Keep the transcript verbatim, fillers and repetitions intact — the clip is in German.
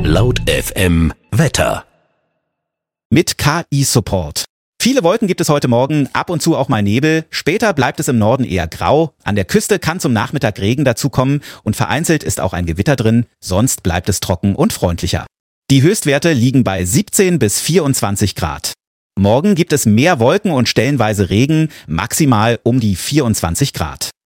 Laut F M Wetter. Mit K I-Support. Viele Wolken gibt es heute Morgen, ab und zu auch mal Nebel. Später bleibt es im Norden eher grau. An der Küste kann zum Nachmittag Regen dazukommen und vereinzelt ist auch ein Gewitter drin. Sonst bleibt es trocken und freundlicher. Die Höchstwerte liegen bei siebzehn bis vierundzwanzig Grad. Morgen gibt es mehr Wolken und stellenweise Regen, maximal um die vierundzwanzig Grad.